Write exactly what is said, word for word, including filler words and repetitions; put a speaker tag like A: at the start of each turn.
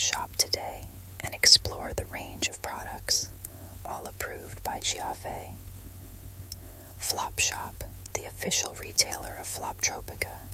A: shop today and explore the range of products, all approved by Giaffe. Flop Shop, the official retailer of Floptropica,